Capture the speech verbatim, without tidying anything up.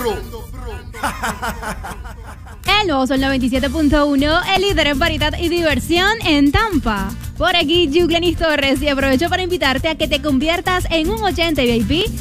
El nuevo Sol noventa y siete punto uno, el líder en variedad y diversión en Tampa. Por aquí, Yuglenis Torres, y aprovecho para invitarte a que te conviertas en un oyente V I P